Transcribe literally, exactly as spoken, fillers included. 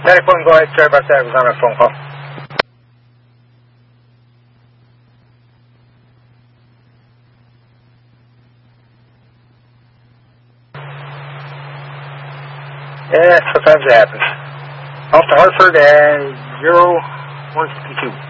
Medic one, go ahead. Sorry about that. I was on a phone call. Yeah, sometimes it happens. Off to Hartford and zero one fifty-two.